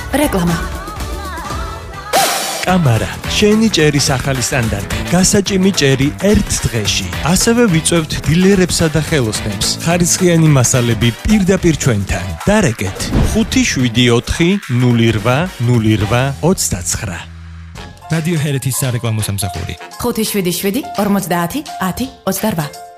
რეკლამა. კამარა, შენი ჭერის ახალი სტანდარტი. გასაჭიმი ჭერი ერთ დღეში. ასევე ვიწევთ დილერებსა და ხელოსნებს. ხარისხიანი მასალები პირდაპირ ჩვენთან. დარეკეთ 574 08 08 29. რადიო ჰერეთის სარეკლამო სამსახური. 577 50 10 28.